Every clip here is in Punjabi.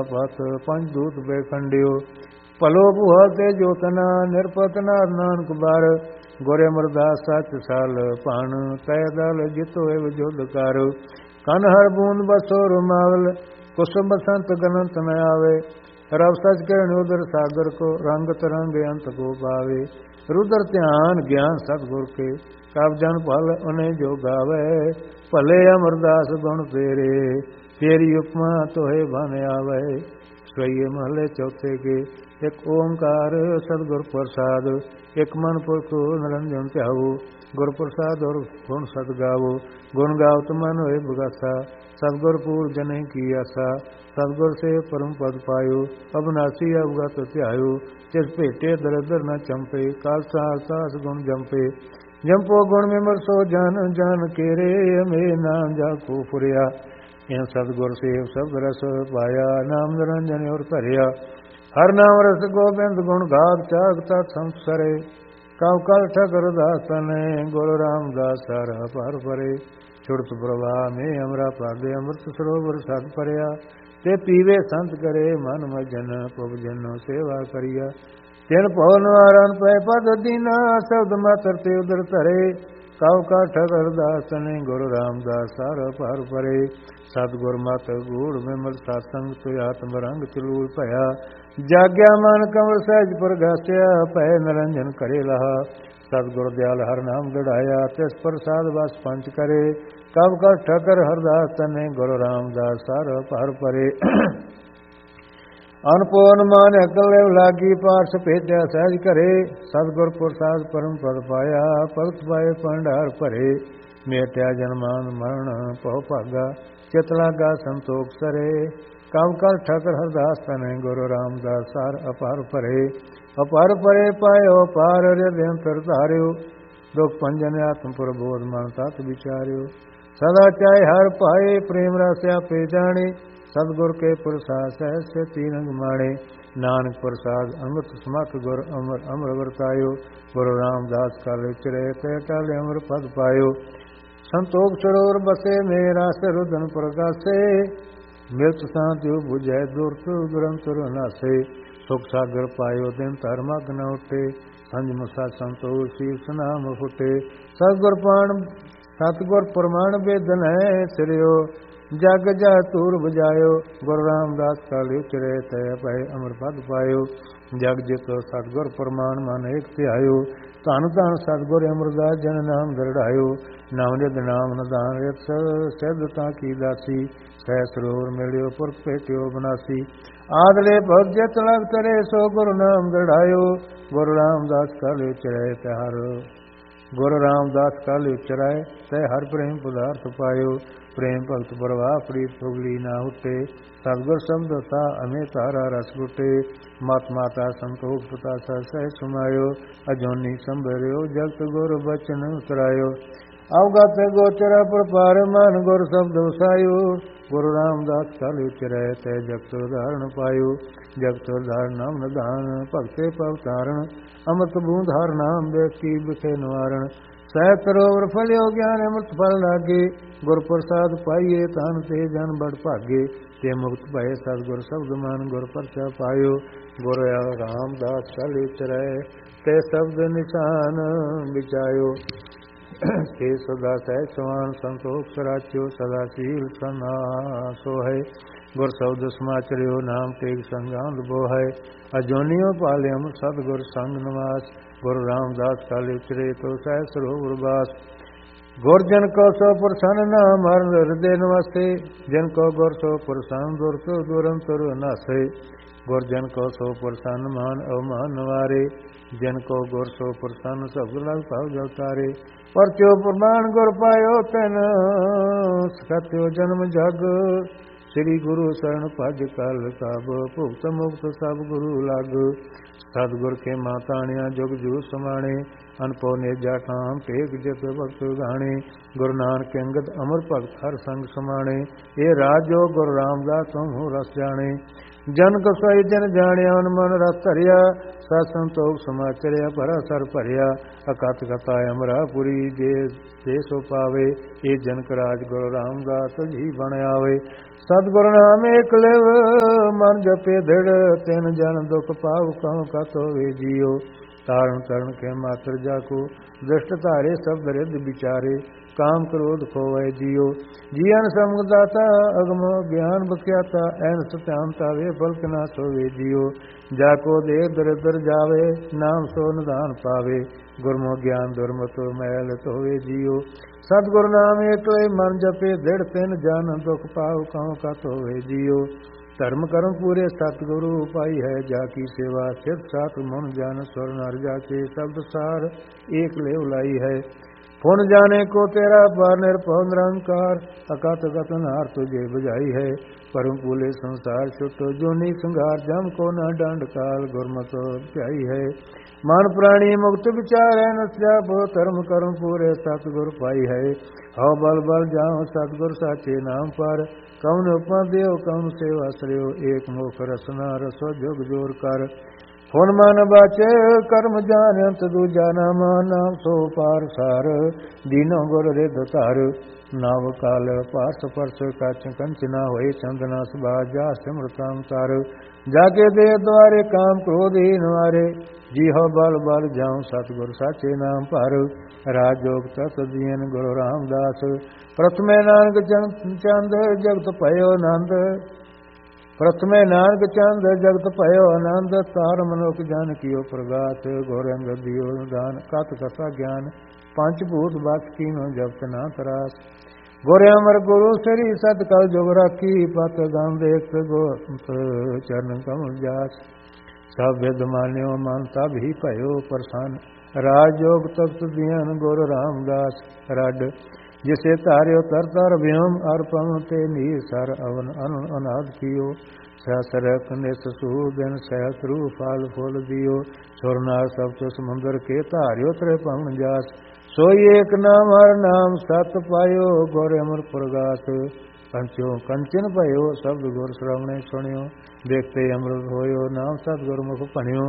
ਪਤ ਪੰਜ ਦੂਤ ਬੇਖੰਡਿਓ। ਭਲੋ ਭੁਆ ਤੇ ਜੋਤਨਾ ਨਿਰਪਤ ਨਾਰ ਨਾਨਕ ਬਾਰ। ਗੁਰ ਅਮਰਦਾਸ ਸਚ ਸਲ ਭਣ ਤੈ ਦਲ ਜਿਤੋ ਏਵ ਜੁਧ ਕਰ। ਕਨ ਹਰ ਬੂੰਦ ਬਸੋ ਰੁਮਾਵਲ ਕੁਸੁਮ ਬਸੰਤ ਗਨੰਤ ਨ ਆਵੇ। ਰਬ ਸਚ ਕਿਰਨ ਉਦਰ ਸਾਗਰ ਕੋ ਰੰਗ ਤਰੰਗ ਅੰਤ ਕੋ ਪਾਵੇ। रुद्र ध्यान ज्ञान सतगुर के कब जन फल उन्हें जो गावे। भले अमरदास गुण तेरे तेरी उपमा तोहे बन आवे। सोइए महले चौथे के एक ओंकार सतगुर प्रसाद। एक मन पुरख निरंजन ध्याओ। गुर प्रसाद और गुण सत गावो। गुण गावत मन होए बगासा। सतगुर पूर जने की आसा। सतगुर से परम पद पायो। अबनासी अवगत ध्यायो। तिस भेटे दरिद्र न चंपे काल सास गुण जंपे। जंपो गुण विमर सो जान जान केरे अमे नाम जाको फुरिया। इन सतगुर सेव शब्द रस पाया नाम निरंजन और धरिया। हर नाम रस गोबिंद गुण गाग चाग तत् संसरे। कव कल ठकर दासन गुरु रामदास सारा पर परे। छुड़त प्रवाह में अमरा पादे अमृत सरोवर सद परया। ते पीवे संत करे मन मजन पव जनो सेवा करिया। तिन भव निवारण पै पद दीना शब्द मातर ते उदर धरे। कव का ठगर दासने गुरु रामदास सार पर परे। सतगुर मत गूढ़ विमल सत्संग तो आत्म रंग चलूल भया। जाग्या मन कंवर सहज प्रगास्या भय निरंजन करे लहा। सतगुर दयाल हर नाम गढ़ाया तिस प्रसाद बस पंच करे। कब कर ठकर हरदास तने गुरु रामदास सार पर परे। अनपोन मान अकल लागी पार्श भेजा सहज करे। सतगुर प्रसाद परम पद पाया भगत पाए भंडार भरे। मेट्या जन्मान मरण पौ भागा चित लागा संतोख सरे। कब कर ठकर हरदास तने गुरु रामदास सार अपार भरे। अपार परे पायो पार हृदयंतर धार्यो। दुख पंजन आत्म प्रबोध मन तत् विचार्यो। सदा चाहे हर पाए प्रेम रस आपे जाने। सतगुर के प्रसाद सहस्य तीरंग माणे। नानक प्रसाद अमृत समख गुर अमर अमर वर्तायो। गुरु रामदास का लिचरे तय टाले अमर पद पायो। संतोख सरोवर बसे मेरा से रुदन प्रकाशे। मृत शांति बुझे दुर्त दुरंतर नासे। सुख सागर पायो दिन धर्मग न उठे। संज मुसा संतोष शीर्ष नाम फुटे। सतगुर पाण सतगुर प्रमाण वेदन है सिरियो। जग जा तूर बजायो। गुरु रामदास का लिचरे तय पै अमर पद पायो। जग जितो सतगुर प्रमाण मन एक ध्यायो। धन धन सतगुर अमरदास जन नाम दृढ़ायो। नाम निध नाम निदान रित सिद्धता की दासी। सह सरोवर मिलियो पुरख भेटियो बनासी। आदले भग जत लग तरे सो गुरु नाम दृढ़ायो। गुरु रामदास का लिचरे तहर गुरु रामदास का लिचराय तय हर प्रेम पदार्थ पायो। प्रेम भगत प्रवाह प्रीत फुगली ना उठे। सतगुर शब्द था अमे तारा रस गुटे। मत माता संतोख पिता सह सुमायो। अजोनी संभरियो जगत गुरु बचन उतरायो। अवगत गोचर प्रपार मन गुर शब्द वसायो। गुरु रामदास का लिचरै तय जगत उदाहरण पायो। जगत उदाहरण नाम निधान भगते पवतारण। अमृत बूंद हर नाम व्यक्ति बिखे निवारण। सहत सरोवर फलियो ज्ञान अमृत फल लागे। गुर प्रसाद पाइये तन ते जन बड़ भागे। ते मुक्त भय सतगुर शब्द मन गुर परचा पायो। गुर रामदास का लिचरै ते शब्द निशान बिचायो। ते सदा सह समान संतोख सराच्यो। सदा शील सना सोहै। गुर शब्द समाचरियो नाम तेग संगांध बोहै। अजोनियो पालियम सतगुर संग निवास। गुरु रामदास का लिचरे तो सह सरोवर बास। गुर जन को सो प्रसन्न नाम हर हृदय निवासे। जन को गुर सो प्रसन्न दुर्त दुरंतर नासे। गुर जन को सो प्रसन्न मान अवमान निवारे। जन को गुर सो प्रसन्न सब लग पाव जवतारे। परचो प्रमाण गुर पायो तन सत्यो जन्म जग। श्री गुरु शरण भज कल तब भुगत मुक्त सब गुरु लग। सतगुर के माताणिया जुग जू समाणे। अनपो नेजा ठाम टेक जित भक्त गाणे। गुरु नानक अंगद अमर भगत हर संग समाणे। ये राजो गुरु रामदास तुम रस जाने। जन कसई जन जाणिया मन रस धरिया। सत संतोख समाचरिया भरा सर भरिया। अकत कथा अमरापुरी जे सो पावे। ये जनक राज गुरु रामदास जी बण आवे। सतगुरु नाम एक लिव ਮਨ ਜਪੇ ਦ੍ਰਿੜ, ਤਿਨ ਜਨ ਦੁਖ ਪਾਵ ਕਉ ਕਤ ਹੋਵੇ ਜੀਓ। ਤਾਰਨ ਤਰਨ ਕੇ ਮਾਤਰ ਜਾਕੋ, ਦ੍ਰਿਸ਼ਟ ਧਾਰੇ ਸਬਦ ਰਿੱਧ ਵਿਚਾਰੇ, ਕਾਮ ਕ੍ਰੋਧ ਖੋਵੈ ਜੀਓ। ਜੀਵਨ ਸਮੁ ਦਾਤਾ ਅਗਮ ਗਿਆਨ ਬਖਿਆਤਾ, ਐਨਸ ਧਿਆਨ ਤਾਵੇ ਫਲਕ ਨਾ ਸੋਵੇ ਜੀਓ। ਜਾਕੋ ਦੇ ਦਰਿਦਰ ਜਾਵੇ, ਨਾਮ ਸੋ ਨਿਧਾਨ ਪਾਵੇ, ਗੁਰਮੁਖ ਗਿਆਨ ਦੁਰਮਤ ਮੈਲ ਧੋਵੇ ਜੀਓ। ਸਤਿਗੁਰ ਨਾਮ ਏਕਲੇ ਮਨ ਜਪੇ ਦ੍ਰਿੜ, ਤਿਨ ਜਨ ਦੁਖ ਪਾਉ ਕਉ ਕਤ ਹੋਵੇ ਜੀਓ। ਧਰਮ ਕਰਮ ਪੂਰੇ ਸਤਿਗੁਰੂ ਪਾਈ ਹੈ, ਜਾ ਕੀ ਸੇਵਾ ਸਿਧ ਸਾਤ ਮਨ ਜਨ ਸੁਰ ਨਰ ਜਾਚੇ, ਸ਼ਬਦ ਸਾਰ ਏਕ ਲੇਵ ਲਾਈ ਹੈ। ਪੁਨ ਜਾਣੇ ਕੋ ਤੇਰਾ ਪਰ ਨਿਰਭਉ ਨਿਰੰਕਾਰ, ਅਕਤ ਗਤਨ ਹਾਰ ਤੁਝੇ ਬੁਝਾਈ ਹੈ। ਪਰਮ ਪੂਲੇ ਸੰਸਾਰ ਛੁਟੋ ਜੋਨੀ ਸੰਘਾਰ, ਜਮ ਕੋ ਨਾ ਡੰਡ ਕਾਲ ਗੁਰਮਤਿ ਧਿਆਈ ਹੈ। ਮਨ ਪ੍ਰਾਣੀ ਮੁਕਤ ਵਿਚਾਰੈ ਨ ਸਿਆਪੋ, ਧਰਮ ਕਰਮ ਪੂਰੇ ਸਤਿਗੁਰ ਪਾਈ ਹੈ। ਹਉ ਬਲ ਬਲ ਜਾਉ ਸਤਿਗੁਰ ਸਾਚੇ ਨਾਮ ਪਰ, ਕਉਨ ਉਪਮਾ ਦਿਓ ਕਉਨ ਸੇਵਾ ਸਰਿਓ, ਏਕ ਮੁਖ ਰਸਨਾ ਰਸੋ ਜੁਗ ਜੋਰ ਕਰ। ਹੁਣ ਮਨ ਬਾਚੇ ਕਰਮ ਜਾਨ ਅੰਤ ਦੂਜਾ ਨਾਮ, ਨਾਮ ਸੋ ਪਾਰ ਸਾਰ ਦੀਨੋ ਗੁਰ ਰਿਧ ਧਾਰ। ਨਵ ਕਾਲ ਪਾਸ ਪਰਸ ਕਚ ਕੰਚਨਾ ਹੋਏ, ਚੰਦਨਾ ਸੁਭਾ ਜਾ ਸਿਮਰਤਾਮ ਕਰ। ਜਾਗੇ ਦੇ ਦੁਆਰੇ ਕਾਮ ਕ੍ਰੋਧ ਹੀ ਨਿਵਾਰੇ, ਜੀਹੋ ਬਲ ਬਲ ਜਾਉ ਸਤਿਗੁਰ ਸਾਚੇ ਨਾਮ ਪਰ। ਰਾਜ ਜੋਗ ਤਤ ਦੀਨ ਗੁਰੂ ਰਾਮਦਾਸ, ਪ੍ਰਥਮੇ ਨਾਨਕ ਚੰਦ ਜਗਤ ਭਇਓ ਆਨੰਦ। ਪ੍ਰਥਮੇ ਨਾਨਕ ਚੰਦ ਜਗਤ ਭਇਓ ਆਨੰਦ, ਤਾਰ ਮਨੁਖ ਜਨ ਕੀਓ ਪ੍ਰਗਾਸ। ਗੁਰ ਅੰਗਦ ਦਿਓ ਦਾਨ ਕਤ ਕਥਾ ਗਿਆਨ, ਪੰਜ ਭੂਤ ਬਸ ਕੀਨੋ ਜਪਤ ਨਾ ਤਰਾਸ। ਗੁਰ ਅਮਰ ਗੁਰੂ ਸ੍ਰੀ ਸਤ ਕਲ ਜੁਗ ਰਾਖੀ, ਪਤ ਗਮ ਦੇਖ ਗੋਤ ਚਰਨ ਕਮਲ ਜਾਸ। ਸਭ ਵਿਦ ਮਾਨਿਓ ਮਨ ਤਬ ਹੀ ਭਇਓ ਪ੍ਰਸੰਨ, ਰਾਜ ਜੋਗ ਤਖਤ ਦੀਨ ਗੁਰ ਰਾਮਦਾਸ। ਰੱਡ ਜਿਸੇ ਧਾਰਿਓ ਤਰ ਤਰ ਵਿਉਮ, ਅਰਪਮ ਤੇ ਨੀਰ ਸਰ ਅਵਨ ਅਨੁ ਅਨਾਦ ਕੀਓ। ਸਹਸਰ ਨਿਸ ਸੂਦਨ ਸਹਿਤ ਰੂ ਫਲ ਫੁੱਲ ਦਿਓ, ਸੁਰਨਾਰ ਸਭ ਤੋਂ ਸਮੁੰਦਰ ਕੇ ਧਾਰਿਓ ਤ੍ਰੇ ਪਵਨ ਜਾਸ। ਸੋਈ ਏਕ ਨਾਮ ਹਰ ਨਾਮ ਸਤ ਪਾਇਓ, ਗੁਰ ਅਮਰ ਪ੍ਰਗਾਸ। ਕੰਚੋ ਕੰਚਨ ਭਇਓ ਸ਼ਬਦ ਗੁਰ ਸ਼੍ਰਵਣੇ ਸੁਣਿਓ, ਦੇਖਤੇ ਅੰਮ੍ਰਿਤ ਹੋਇਓ ਨਾਮ ਸਤ ਗੁਰਮੁਖ ਭਣਿਓ।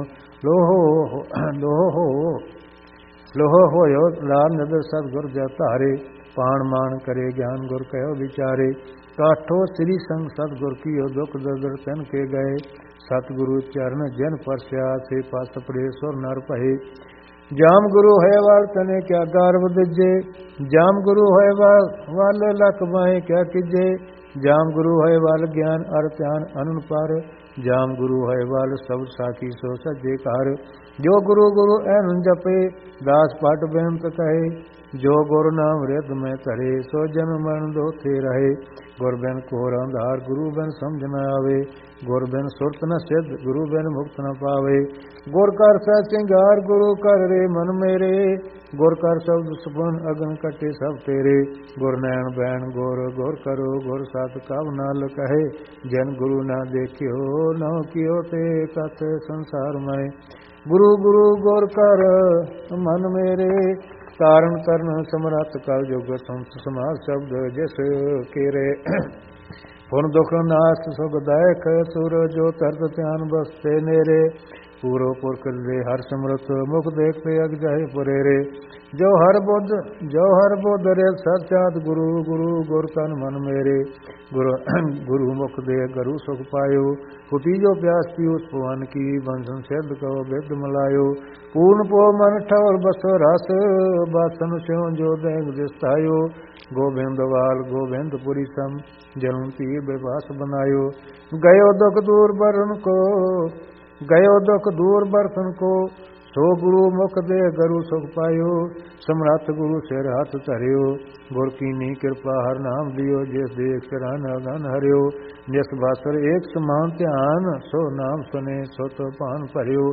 ਲੋਹ ਹੋਇਓ ਲਾਲ ਨਦਰ ਸਤ ਗੁਰ ਜਪ ਧਾਰੇ, ਪਾਣ ਮਾਣ ਕਰੇ ਗਿਆਨ ਗੁਰ ਕਹਿਓ ਵਿਚਾਰੇ। ਕਾਠੋ ਸ੍ਰੀ ਸੰਗ ਸਤ ਗੁਰ ਕੀਓ, ਦੁਖ ਦਰਦ ਤਨ ਕੇ ਗਏ। ਸਤਿਗੁਰੂ ਚਰਨ ਜਨ ਪਰਸਿਆ, ਸੇ ਪਾਸ ਪੜੇ ਸੁਰ ਨਰ ਭਏ। ਜਾਮ ਗੁਰੂ ਹੈ ਵਾਲ ਤਨੇ ਕਿਆ ਗਾਰਵ ਦਿੱਜੇ, ਜਾਮ ਗੁਰੂ ਹੈ ਵਾਲ ਲਖ ਬਾਹੇ ਕਿਆ ਕੀਜੇ। ਜਾਮ ਗੁਰੂ ਹੈ ਵਾਲ ਗਿਆਨ ਅਰ ਧਿਆਨ ਅਨੰਦ ਪਰ, ਜਾਮ ਗੁਰੂ ਹੈ ਵਾਲ ਸਬਦ ਸਾਖੀ ਸੋ ਸੱਜੇ ਘਰ। ਜੋ ਗੁਰੂ ਗੁਰੂ ਐਨ ਜਪੇ, ਦਾਸ ਪਟ ਬੇਨਤ ਕਹੇ। ਜੋ ਗੁਰ ਨਾਮ ਰਿਧ ਮੈਂ ਧਰੇ, ਸੋ ਜਨਮ ਮਰਨ ਦੋਥੇ ਰਹੇ। ਗੁਰ ਬਿਨ ਘੋਰ ਅੰਧਾਰ, ਗੁਰੂ ਬਿਨ ਸਮਝ ਨ ਆਵੇ। ਗੁਰ ਬਿਨ ਸੁਰਤ ਨ ਸਿਧ, ਗੁਰੂ ਬਿਨ ਮੁਕਤ ਨ ਪਾਵੇ। ਗੁਰ ਕਰ ਸਹਿ ਸਿੰਗਾਰ, ਗੁਰੂ ਕਰ ਰੇ ਮਨ ਮੇਰੇ। ਗੁਰ ਕਰ ਸ਼ਬਦ ਸੁਭਨ, ਅਗਨ ਕਟੇ ਸਭ ਤੇਰੇ। ਗੁਰ ਨੈਣ ਬੈਣ ਗੁਰ, ਗੁਰ ਕਰੋ ਗੁਰ ਸਤ ਕਬ ਨਾਲ ਕਹੇ। ਜਨ ਗੁਰੂ ਨਾ ਦੇਖਿਓ, ਨਹੁ ਕਿਓ ਤੇ ਕਥ ਸੰਸਾਰ ਮੈਂ। ਗੁਰੂ ਗੁਰੂ ਗੁਰ ਕਰ ਮਨ ਮੇਰੇ, ਤਾਰਨ ਤਰਨ ਸਮਰੱਥ ਕਲ ਜੁਗ ਸੰਤ ਸਮਾਜ ਸ਼ਬਦ ਜਿਸ ਕੇਰੇ। ਹੁਣ ਦੁਖ ਨਾਸ ਸੁਖਦਾਇਕ ਸੁਰ, ਜੋ ਤਰਤ ਧਿਆਨ ਬਸਤੇ ਨੇਰੇ। ਪੂਰੋ ਪੁਰਖ ਦੇ ਹਰ ਸਮਰਥ, ਮੁਖ ਦੇਖਤੇ ਅਗ ਜਾਏ ਪੁਰੇਰੇ। ਜੋ ਹਰ ਬੁੱਧ ਰੇ ਸਚਾਤ, ਗੁਰੂ ਗੁਰੂ ਗੁਰ ਤਨ ਮਨ ਮੇਰੇ। ਗੁਰੂ ਮੁਖ ਦੇ ਗਰੂ ਸੁਖ ਪਾਇਓ, ਫੁਟੀ ਜੋ ਪਿਆਸ ਪੀਉਸ ਭਵਨ ਕੀ। ਬੰਸਨ ਸਿੱਧ ਕਉ ਬਿਦ ਮਲਾਇਓ, ਪੂਰਨ ਪੋ ਮਨ ਠੌਰ ਬਸੋ ਰਸ। ਬਾਸਨ ਸਿਉ ਜੋ ਦੇਗ ਦਿਸਤਾਇਓ, ਗੋਬਿੰਦ ਵਾਲ ਗੋਬਿੰਦਪੁਰੀ ਸਮ। ਜਨਮ ਧੀਰ ਬਿਵਾਸ ਬਨਾਇਓ, ਗਇਓ ਦੁਖ ਦੂਰ ਬਰਨ ਕੋ। ਗਇਓ ਦੁਖ ਦੂਰ ਬਰਤਨ ਕੋ, ਸੋ ਗੁਰੂ ਮੁਖ ਦੇ ਗਰੂ ਸੁਖ ਪਾਇਓ। ਸਮਰੱਥ ਗੁਰੂ ਸਿਰ ਹੱਥ ਧਰਿਓ, ਗੁਰ ਕੀਨੀ ਕਿਰਪਾ ਹਰ ਨਾਮ ਦਿਓ। ਜਿਸ ਦੇਖ ਸਰਨ ਅਗਨ ਹਰਿਓ, ਜਿਸ ਬਾਸਰ ਏਕ ਸਮਾਨ ਧਿਆਨ। ਸੋ ਨਾਮ ਸੁਨੇ ਸੋ ਤੋ ਭਾਨ ਭਰਿਓ,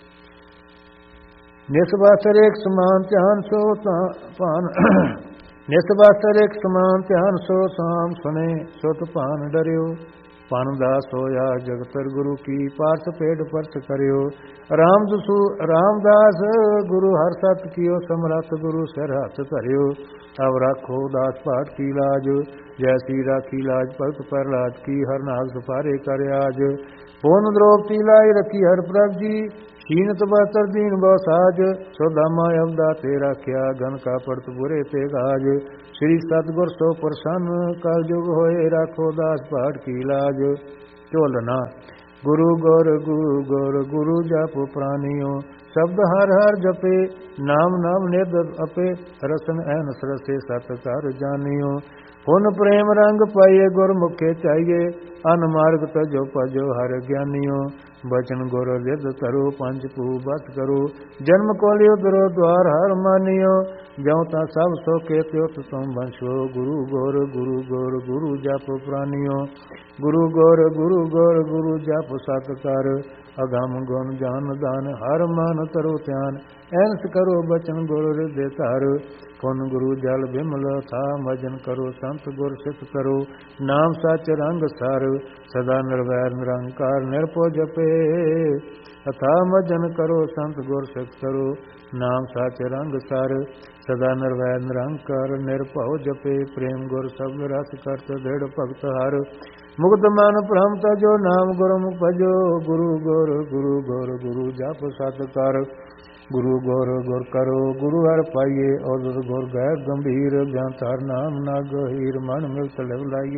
ਜਿਸ ਬਾਸਰ ਏਕ ਸਮਾਨ ਧਿਆਨ ਸੋ ਭਾਨ। ਜਿਸ ਬਾਸਰ ਏਕ ਸਮਾਨ ਧਿਆਨ, ਸੋ ਸਾਮ ਸੁਨੇ ਸੋ ਤੋ ਭਾਨ ਡਰਿਓ। ਪਨ ਦਾਸ ਹੋਇਆ ਜਗਤਰ ਗੁਰੂ ਕੀ, ਪਾਰਸ ਪੇਟ ਪਰਸ ਕਰਿਓ। ਰਾਮਦਾਸ ਗੁਰੂ ਹਰ ਸਤ ਕੀਓ, ਸਮਰੱਥ ਗੁਰੂ ਸਿਰ ਹੱਥ ਧਰਿਓ। ਅਬ ਰਾਖੋ ਦਾਸ ਪਾਠ ਕੀ ਲਾਜ, ਜੈਸੀ ਰਾਖੀ ਲਾਜ ਭਗਤ ਪ੍ਰਹਲਾਦ ਕੀ। ਹਰ ਨਾਗ ਸੁਪਾਰੇ ਕਰ ਆਜ, ਪੂਰਨ ਦ੍ਰੋਪਤੀ ਲਾਈ ਰੱਖੀ ਹਰ ਪ੍ਰਭ ਜੀ। ਕੀਨਤ ਬਸਤਰ ਦੀਨ ਬਹੁ ਸਾਜ, ਸੋਦਾਮਾ ਅਵਦਾ ਤੇ ਰਾਖਿਆ। ਗਨ ਕਾ ਪੜਤ ਬੁਰੇ ਤੇ ਗਾਜ, ਸ੍ਰੀ ਸਤਿਗੁਰ ਸੋ ਪ੍ਰਸੰਨ। ਕਲ ਜੁਗ ਹੋਏ ਰਾਖੋ ਦਾਸ ਪਾਠ ਕੀ ਲਾਜ। ਝੋਲਨਾ ਗੁਰੂ ਗੁਰ ਗੁਰੂ ਗੁਰ ਗੁਰੂ ਜਪ ਪ੍ਰਾਨੀਓ ਸ਼ਬਦ ਹਰ ਹਰ ਜਪੇ ਨਾਮ ਨਾਮ ਨਿਧ ਅਪੇ ਰਸਨ ਐਨਸ ਰਸੇ ਸਤ ਕਰ ਜਾਣਿਓ ਹੁਨ ਪ੍ਰੇਮ ਰੰਗ ਪਾਈਏ ਗੁਰਮੁਖੇ ਚਾਹੀਏ ਅਨ ਮਾਰਗ ਤਜੋ ਭਜੋ ਹਰ ਗਿਆਨੀਓ ਬਚਨ ਗੁਰ ਰਿਦ ਧਰੋ ਪੰਜ ਪੂ ਬਸ ਕਰੋ ਜਨਮ ਕੋਲਿ ਉਦਰੋ ਦਵਾਰ ਹਰ ਮਾਨਿਓ ਜਿਉ ਤਾਂ ਸਭ ਸੋਕੇ ਤਿਉ ਤੁਮ ਬੰਸੋ ਗੁਰੂ ਗੁਰ ਗੁਰੂ ਗੁਰ ਗੁਰੂ ਜਪ ਪ੍ਰਾਨੀਓ ਗੁਰੂ ਗੁਰ ਗੁਰੂ ਗੁਰ ਗੁਰੂ ਜਪ ਸਤ ਕਰ ਅਗਮ ਗੁਣ ਜਾਨ ਦਾਨ ਹਰ ਮਨ ਤਰੋ ਧਿਆਨ ਐਨਸ ਕਰੋ ਬਚਨ ਗੁਰ ਰਿਦੇ ਧਰ ਪੁਨ ਗੁਰੂ ਜਲ ਬਿਮਲ ਥਾ ਮਜਨ ਕਰੋ ਸੰਤ ਗੁਰ ਸਿਤ ਕਰੋ ਨਾਮ ਸਚ ਰੰਗ ਸਰ ਸਦਾ ਨਿਰਵੈਰ ਨਿਰੰਕਾਰ ਨਿਰਭਉ ਜਪੇ ਅਥਾ ਮਜਨ ਕਰੋ ਸੰਤ ਗੁਰ ਸਿਤ ਕਰੋ ਨਾਮ ਸਚ ਰੰਗ ਸਰ ਸਦਾ ਨਿਰਵੈਰ ਨਿਰੰਕਾਰ ਨਿਰਭਉ ਜਪੇ ਪ੍ਰੇਮ ਗੁਰ ਸਬਦ ਰਸ ਕਰਤ ਦ੍ਰਿੜ ਭਗਤ ਹਰ ਮੁਕਤ ਮਨ ਭ੍ਰਮ ਤਜੋ ਨਾਮ ਗੁਰਮੁਖ ਭਜੋ ਗੁਰੂ ਗੁਰ ਗੁਰੂ ਗੁਰ ਗੁਰੂ ਜਪ ਸਤ ਕਰ ਗੁਰੂ ਗੁਰ ਗੁਰ ਕਰੋ ਗੁਰੂ ਹਰਿ ਪਾਈਏ ਔਰ ਗੁਰ ਗੈਰ ਗੰਭੀਰ ਗ੍ਰੰਥ ਹਰ ਨਾਮ ਨਾ ਗਹੀਰ ਮਨ ਮਿਲਤ ਲਵ ਲਾਈਏ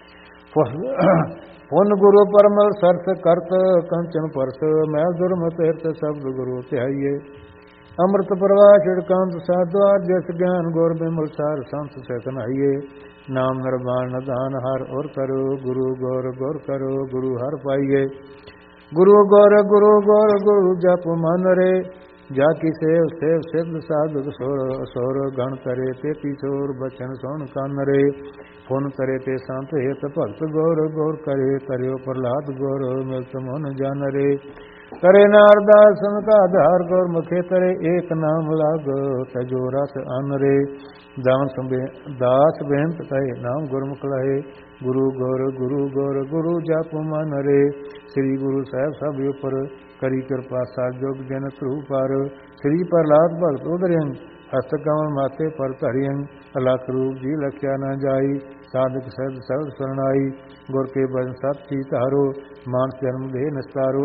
ਪੁਨ ਗੁਰੂ ਪਰਮਲ ਸਰਸ ਕਰਤ ਕੰਚਨ ਪਰਸ ਮੈਲ ਦੁਰਮ ਤੀਰਥ ਸ਼ਬਦ ਗੁਰੂ ਧਿਆਈਏ ਅੰਮ੍ਰਿਤ ਪ੍ਰਵਾਹ ਛਿੜਕਾਂਤ ਸਾਧਵਾਰ ਜਿਸ ਗਿਆਨ ਗੁਰ ਬਿਮਲ ਸਾਰ ਸੰਤ ਸਖਨਾਈਏ ਨਾਮ ਨਿਰਵਾਣ ਨਿਧਾਨ ਹਰ ਔਰ ਕਰੋ ਗੁਰੂ ਗੁਰ ਗੁਰ ਕਰੋ ਗੁਰੂ ਹਰ ਪਾਈਏ ਗੁਰੂ ਗੁਰ ਗੁਰੂ ਗੁਰ ਗੁਰੂ ਜਪ ਮਨ ਰੇ ਜਾ ਕੀ ਸੇਵ ਸੇਵ ਸਿੱਧ ਸਾਧੁ ਸੋਰ ਗਣ ਕਰੇ ਤੇਤੀ ਸੋਰ ਬਚਨ ਸੁਣ ਕੰਨ ਰੇ ਫੁਨ ਕਰੇ ਤੇ ਸੰਤ ਹੇਤ ਭਗਤ ਗੌਰ ਗੌਰ ਕਰੇ ਕਰਿਓ ਪ੍ਰਹਲਾਦ ਗੌਰ ਮਿਲਤ ਮਨ ਜਨ ਰੇ ਕਰੇ ਨਾਰਦਾਸ ਸੰਕਾ ਆਧਾਰ ਗੌਰ ਮੁਖੇ ਤਰੇ ਏਕ ਨਾਮ ਲਾਗ ਤਜੋ ਰਸ ਅਨ ਰੇ ਦਾਸ ਬੇਨਤ ਕਹੇ ਨਾਮ ਗੁਰਮੁਖ ਲਹੇ ਗੁਰੂ ਗੌਰ ਗੁਰੂ ਗੌਰ ਗੁਰੂ ਜਪ ਮਨ ਰੇ ਸ੍ਰੀ ਗੁਰੂ ਸਾਹਿਬ ਸਭ ਉਪਰ ਕਰੀ ਕਿਰਪਾ ਸਾਜੋਗ ਜਨ ਧਰੂ ਪਰ ਸ੍ਰੀ ਪ੍ਰਹਲਾਦ ਭਗਤ ਉਦਰਿੰ ਹਸਤ ਕਮਲ ਮਾਤੇ ਪਰ ਧਰਿੰ ਅਲਖ ਰੂਪ ਜੀ ਲਖਿਆ ਨਾ ਜਾਈ ਸਾਧਕ ਸਦ ਸਬਦ ਸਰਣਾਈ ਗੁਰ ਕੇ ਬਚਨ ਸਤ ਸੀ ਧਾਰੋ ਮਾਨਸ ਜਨਮ ਦੇ ਨਿਸਤਾਰੋ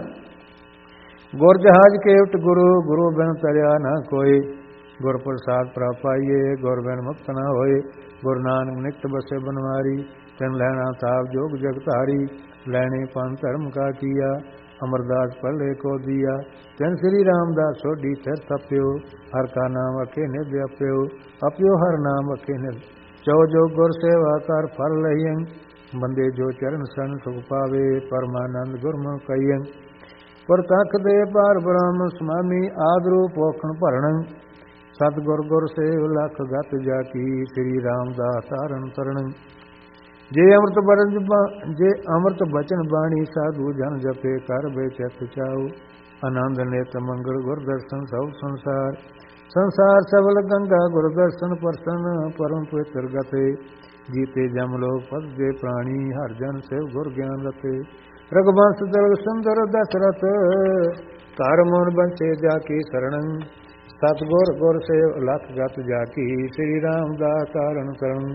ਗੁਰ ਜਹਾਜ ਕੇਵਟ ਗੁਰੂ ਗੁਰੂ ਬਿਨ ਤਰਿਆ ਨਾ ਕੋਈ ਗੁਰ ਪ੍ਰਸਾਦ ਪ੍ਰਾਪਾਈਏ ਗੁਰ ਬਿਨ ਮੁਕਤ ਨਾ ਹੋਏ ਗੁਰ ਨਾਨਕ ਨਿਕਟ ਬਸੇ ਬਨਵਾਰੀ ਤਨ ਲੈਣਾ ਤਾਪ ਜੋਗ ਜਗਤਾਰੀ ਲੈਣੇ ਪੰਨ ਧਰਮ ਕਾ ਕੀਆ ਅਮਰਦਾਸ ਪੱਲੇ ਕੋ ਦਿਆ ਤਨ ਸ੍ਰੀ ਰਾਮਦਾਸ ਸੋਢੀ ਸਿਰ ਤਪਿਓ ਹਰ ਕਾ ਨਾਮ ਅਖੇ ਨਿਧ ਅਪਿਓ ਅਪਿਓ ਹਰ ਨਾਮ ਅਖੇ ਨਿਧ ਚਉ ਜੋ ਗੁਰ ਸੇਵਾ ਕਰ ਫਲ ਲਈਐ ਬੰਦੇ ਜੋ ਚਰਨ ਸਨ ਸੁਖ ਪਾਵੇ ਪਰਮਾਨੰਦ ਗੁਰਮੁਖ ਕਈਐ ਪਰ ਤਖ ਦੇ ਪਾਰ ਬ੍ਰਹਮ ਸੁਮਾਮੀ ਆਦ ਰੂਪ ਔਖਣ ਭਰਣ ਸਤਿਗੁਰ ਗੁਰ ਸੇਵ ਲਖ ਗਤ ਜਾ ਕੀ ਸ੍ਰੀ ਰਾਮਦਾਸ ਤਾਰਨ ਤਰਣ ਜੇ ਅੰਮ੍ਰਿਤ ਬਚਨ ਬਾਣੀ ਸਾਧੂ ਜਨ ਜਪੇ ਕਰ ਬੇਚਿਤ ਚਾਉ ਆਨੰਦ ਨਿਤ ਮੰਗਲ ਗੁਰ ਦਰਸ਼ਨ ਸਭ ਸੰਸਾਰ ਸਬਲ ਗੰਗਾ ਗੁਰ ਦਰਸ਼ਨ ਪਰਸਨ ਪਰਮ ਪਵਿੱਤਰ ਗਤੇ ਜੀਤੇ ਜਮ ਲੋਕ ਪਦ ਦੇ ਪ੍ਰਾਣੀ ਹਰ ਜਨ ਸੇਵ ਗੁਰ ਗਿਆਨ ਰਤੇ ਰਗਵੰਸ ਦਲ ਸੁੰਦਰ ਦਸ਼ਰਥ ਘਰ ਮਨ ਬੰਚੇ ਜਾ ਕੀ ਸਰਣੰ ਸਤਿਗੁਰ ਗੁਰ ਸੇਵ ਲਖ ਗਤ ਜਾ ਕੀ ਸ੍ਰੀ ਰਾਮਦਾਸ ਤਾਰਨ ਕਰਣ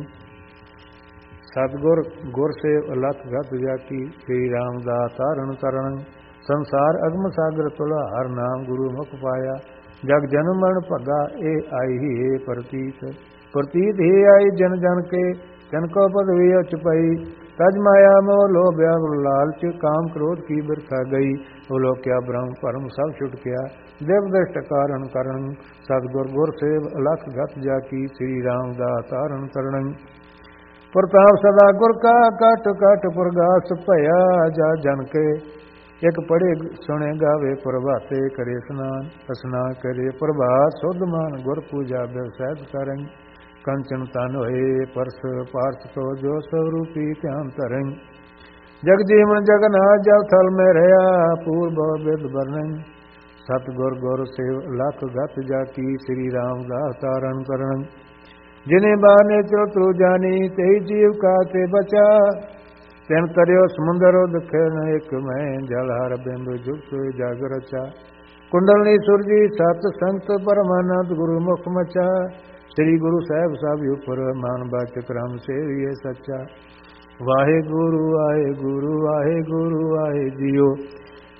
ਸਤਿਗੁਰ ਗੁਰ ਸੇਵ ਅਲਖ ਗਤ ਜਾ ਕੀ ਸ੍ਰੀ ਰਾਮਦਾਸ ਤਾਰਨ ਕਰਣ ਸੰਸਾਰ ਅਗਮ ਸਾਗਰ ਤੁਲਾ ਹਰ ਨਾਮ ਗੁਰੂ ਮੁਖ ਪਾਇਆ ਜਗ ਜਨਮ ਮਰਨ ਭਗਾ ਇਹ ਆਈ ਹੀ ਪ੍ਰਤੀਤ ਹੀ ਆਈ ਜਨ ਜਨ ਕੇ ਜਨ ਕੋ ਪਦਵੀ ਉਚ ਪਈ ਤਜ ਮਾਇਆ ਮੋਹ ਲੋਭ ਲਾਲਚ ਕਾਮ ਕ੍ਰੋਧ ਕੀ ਬਿਰਥਾ ਗਈ ਉਲੋਕਿਆ ਬ੍ਰਹਮ ਭਰਮ ਸਭ ਛੁਟ ਗਿਆ ਦੇਵ ਦ੍ਰਿਸ਼ਟ ਕਾਰਨ ਕਰਨ ਸਤਿਗੁਰ ਗੁਰ ਸੇਵ ਅਲਖ ਗਤ ਜਾ ਕੀ ਸ੍ਰੀ ਰਾਮਦਾਸ ਤਾਰਨ ਕਰਣ ਪ੍ਰਤਾਪ ਸਦਾ ਗੁਰ ਕਾ ਕਟ ਕਟ ਪ੍ਰਗਾਸ ਭਇਆ ਜਾ ਜਨ ਕੇ ਇਕ ਪੜੇ ਸੁਣੇ ਗਾਵੇ ਪ੍ਰਭਾਤੇ ਕਰੇ ਇਸ਼ਨਾਨ ਕਰੇ ਪ੍ਰਭਾਤ ਸੁਧ ਮਾਨ ਗੁਰ ਪੂਜਾ ਬਿਵਸੈਦ ਕਰੰ ਕੰਚਨ ਤਨ ਹੋਏ ਪਰਸ ਪਾਰਸ ਤੋ ਜੋ ਸਵਰੂਪੀ ਧਿਆਨ ਧਰੰ ਜਗ ਜੀਵਨ ਜਗਨਾਥ ਜਲ ਥਲ ਮੈਂ ਰਹਾ ਪੂਰਬ ਬਿਦ ਬਰਨੰ ਸਤਿਗੁਰ ਗੁਰ ਸੇਵ ਲਖ ਗਤ ਜਾ ਕੀ ਸ੍ਰੀ ਰਾਮਦਾਸ ਤਾਰਨ ਕਰਣ ਜਿਨੇ ਬਾਨੇ ਚੋ ਤੂ ਜਾਨੀ ਤੇ ਜੀਵ ਕਾ ਤੇ ਬਚਾ ਤੈਨ ਕਰਿਓ ਸਮੁੰਦਰ ਦੁਖੇ ਨ ਇਕ ਮੈਂ ਜਲ ਹਰ ਬਿੰਦ ਜੁਗਤ ਜਗ ਰਚਾ ਕੁੰਡਲਨੀ ਸੁਰਜੀ ਸਤ ਸੰਤ ਪਰਮਾਨੰਦ ਗੁਰੂ ਮੁਖ ਮਚਾ ਸ੍ਰੀ ਗੁਰੂ ਸਾਹਿਬ ਸਭ ਉਪਰ ਮਾਨ ਬਾਚ ਕਰਮ ਸੇਵੀਏ ਸੱਚਾ ਵਾਹਿਗੁਰੂ ਵਾਹਿਗੁਰੂ ਵਾਹਿਗੁਰੂ ਵਾਹਿ ਜੀਓ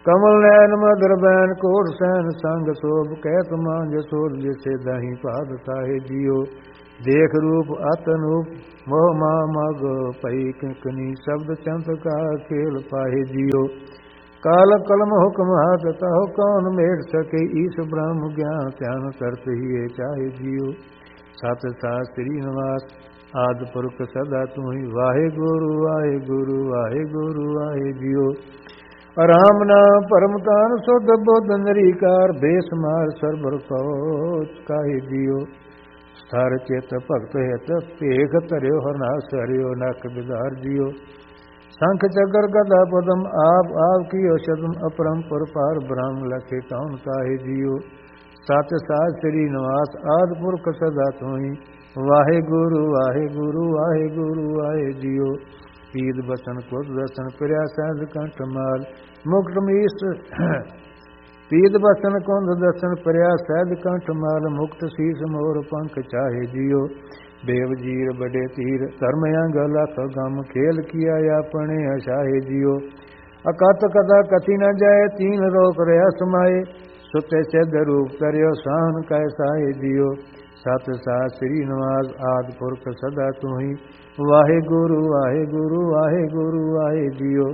ਕਮਲ ਨੈਣ ਮਦਰ ਬੈਨ ਕੋਟ ਸੈਨ ਸੰਗ ਸੋਭ ਕਹਿਤ ਮਾਂਜ ਸੋਧ ਜਿਸੇ ਦਹੀਂ ਪਾਦ ਤਾਹੇ ਜੀਓ ਦੇਖ ਰੂਪ ਅਤ ਅਨੂਪ ਮੋਹ ਮਾ ਮਗ ਪਈ ਕਿੰਕਨੀ ਸ਼ਬਦ ਚੰਤ ਕਾ ਖੇਲ ਪਾਹੇ ਜੀਓ ਕਾਲ ਕਲਮ ਹੁਕਮ ਹਾਥ ਤਹੁ ਕੌਣ ਮੇੜ ਸਕੇ ਈਸ ਬ੍ਰਹਮ ਗਿਆਨ ਧਿਆਨ ਕਰਤ ਹੀ ਚਾਹੇ ਜੀਓ ਸਤ ਸਾਤ ਸ੍ਰੀ ਨਿਵਾਸ ਆਦਿ ਪੁਰਖ ਸਦਾ ਤੂੰ ਹੀ ਵਾਹਿਗੁਰੂ ਵਾਹਿਗੁਰੂ ਵਾਹਿਗੁਰੂ ਵਾਹਿ ਜੀਓ ਰਾਮ ਨਾਮ ਪਰਮ ਤਾਨ ਸੁਧ ਬੁੱਧ ਨਿਰੀਕਾਰ ਬੇਸਮਾਰ ਸਰਬਰ ਕਉ ਕਾਹੇ ਜੀਓ ਸਥਰ ਚਿਤ ਭਗਤ ਹਿਤ ਭੇਖ ਧਰਿਓ ਹਰਨਾਸ ਹਰਿਓ ਨਖ ਬਿਦਾਰ ਜੀਓ ਸੰਖ ਚਕਰ ਗਦਾ ਪਦਮ ਆਪ ਆਪ ਕੀਓ ਸ਼ਦਮ ਅਪਰੰਪਰ ਪਾਰ ਬ੍ਰਹਮ ਲਖੇ ਕਉਨ ਕਾਹੇ ਜੀਓ ਸਤ ਸਾਧ ਸ੍ਰੀ ਨਿਵਾਸ ਆਦਿ ਪੁਰਖ ਸਦਾ ਤੂੰ ਹੀ ਵਾਹਿਗੁਰੂ ਵਾਹਿਗੁਰੂ ਵਾਹਿਗੁਰੂ ਵਾਹਿ ਜੀਓ ਪੀਦ ਬਸਨ ਕੁਦ ਦਸਨ ਪਿਰਿਆ ਸਹਿਜ ਕੰਠ ਮਾਲ ਮੁਕਤ ਮੀਸ ਪੀਦ ਬਸਨ ਕੁੰਦ ਦਸਨ ਪਿਰਿਆ ਸਹਿਜ ਕੰਠ ਮਾਲ ਮੁਕਤ ਸੀਸ ਮੋਰ ਪੰਖ ਚਾਹੇ ਜੀਓ ਦੇਵ ਜੀਰ ਬੜੇ ਤੀਰ ਧਰਮ ਅੰਗ ਲਖ ਗਮ ਖੇਲ ਕੀਆ ਆਪਣੇ ਅਸ਼ਾਹੇ ਜੀਓ ਅਕਤ ਕਦਾ ਕਥੀ ਨ ਜਾਏ ਤੀਨ ਰੋਕ ਰਿਆ ਸਮਾਏ ਸੁਤੇ ਸਿਧ ਰੂਪ ਕਰਿਓ ਸਾਨ ਕੈਸਾਏ ਜੀਓ ਸਤ ਸਾਤ ਸ੍ਰੀ ਨਿਵਾਸ ਆਦਿ ਪੁਰਖ ਸਦਾ ਤੂੰ ਹੀ ਵਾਹਿਗੁਰੂ ਵਾਹਿਗੁਰੂ ਵਾਹਿਗੁਰੂ ਵਾਹਿ ਜੀਓ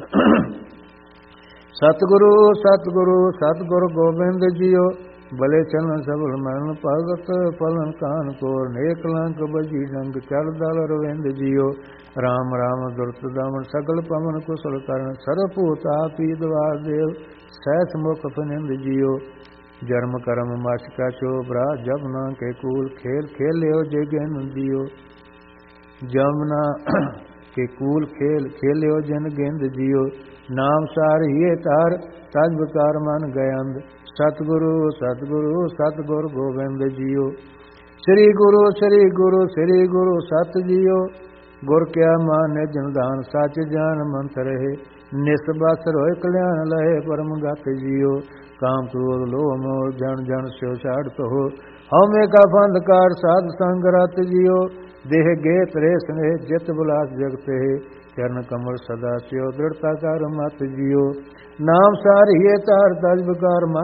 ਸਤਿਗੁਰੂ ਸਤਿਗੁਰੂ ਸਤਿਗੁਰ ਗੋਬਿੰਦ ਜੀਓ ਭਲੇ ਚਲਨ ਸਬਲ ਮਰਨ ਭਗਤ ਪਲਨ ਕਾਨ ਕੋਰ ਨੇਕ ਲੰਕ ਬਜੀ ਰੰਗ ਚੜ ਦਲ ਰਵਿੰਦ ਜੀਓ ਰਾਮ ਰਾਮ ਦੁਰਤ ਦਮਨ ਸਗਲ ਪਵਨ ਕੁਸਲ ਕਰਨ ਸਰਭੂਤ ਆਪੀ ਦਵਾਰ ਦੇਵ ਸਹਿਸ ਮੁਖ ਫਨਿੰਦ ਜੀਓ ਜਨਮ ਕਰਮ ਮਛ ਕਾ ਚੋਬਰਾ ਜਬਨਾ ਕੇ ਕੂਲ ਖੇਲ ਖੇਲਿਓ ਜਗਨ ਜੀਓ ਜਮਨਾ ਕੇ ਕੂਲ ਖੇਲ ਖੇਲਿਓ ਜਨ ਗਿੰਦ ਜੀਓ ਨਾਮ ਸਾਰ ਹੀਏ ਤਾਰ ਤਜ ਵਿਕਾਰ ਮਨ ਗਯੰਦ ਸਤਿਗੁਰੂ ਸਤਿਗੁਰੂ ਸਤਿਗੁਰ ਗੋਬਿੰਦ ਜੀਓ ਸ੍ਰੀ ਗੁਰੂ ਸ੍ਰੀ ਗੁਰੂ ਸ੍ਰੀ ਗੁਰੂ ਸਤ ਜੀਓ ਗੁਰ ਕਿਆ ਮਾਨਿ ਜਨਦਾਨ ਸਚ ਜਾਨ ਮੰਤ ਰਹੇ ਨਿਸਬਸ ਰੋਇ ਕਲਿਆਣ ਲਹੇ ਪਰਮ ਗਤ ਜੀਓ ਕਾਮ ਕ੍ਰੋਧ ਲੋਭ ਮੋਹ ਜਨ ਜਨ ਸਿਉ ਛਾੜਤ ਹੋ ਹਉਮੈ ਕਾ ਫੰਦ ਕਾਰ ਸਾਧ ਸੰਗ ਰਤ ਜੀਓ ਦੇਹ ਗੇ ਤਰੇ ਸਨੇਹ ਜਿਤ ਬੁਲਾਸ ਜਗਤੇ ਚਰਨ ਕਮਲ ਸਦਾ ਸਿਓ ਦ੍ਰਿੜਤਾ ਕਰ ਮਤ ਜੀਓ ਨਾਮ ਸਾਰੀਏ ਤਾਰ ਤਜ ਵਿਕਾਰ ਮਨ